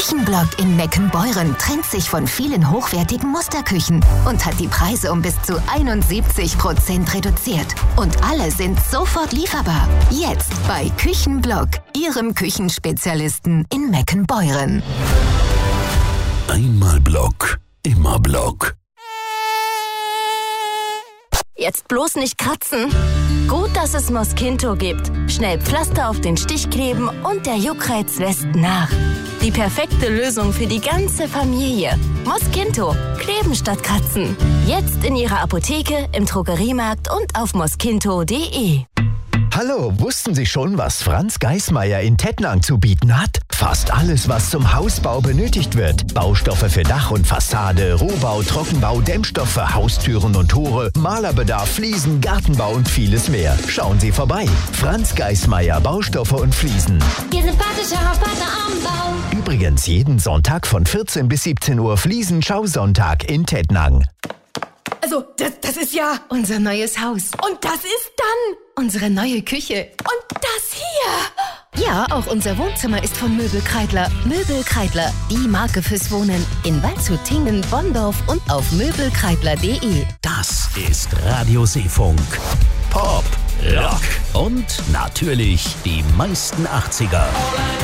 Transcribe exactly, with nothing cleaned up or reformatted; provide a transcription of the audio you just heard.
Küchenblock in Meckenbeuren trennt sich von vielen hochwertigen Musterküchen und hat die Preise um bis zu einundsiebzig Prozent reduziert. Und alle sind sofort lieferbar. Jetzt bei Küchenblock, Ihrem Küchenspezialisten in Meckenbeuren. Einmal Block, immer Block. Jetzt bloß nicht kratzen. Gut, dass es Mosquito gibt. Schnell Pflaster auf den Stich kleben und der Juckreiz lässt nach. Die perfekte Lösung für die ganze Familie. Mosquito. Kleben statt kratzen. Jetzt in Ihrer Apotheke, im Drogeriemarkt und auf mosquito punkt de. Hallo, wussten Sie schon, was Franz Geismeier in Tettnang zu bieten hat? Fast alles, was zum Hausbau benötigt wird. Baustoffe für Dach und Fassade, Rohbau, Trockenbau, Dämmstoffe, Haustüren und Tore, Malerbedarf, Fliesen, Gartenbau und vieles mehr. Schauen Sie vorbei. Franz Geismeier, Baustoffe und Fliesen. Ihr sympathischer Partner am Bau. Übrigens jeden Sonntag von vierzehn bis siebzehn Uhr Fliesen-Schausonntag in Tettnang. Also, das, das ist ja unser neues Haus. Und das ist dann unsere neue Küche. Und das hier. Ja, auch unser Wohnzimmer ist von Möbel Kreidler. Möbel Kreidler, die Marke fürs Wohnen. In Waldshut, Tingen, Bonndorf und auf möbelkreidler punkt de. Das ist Radio Seefunk. Pop, Rock und natürlich die meisten achtziger.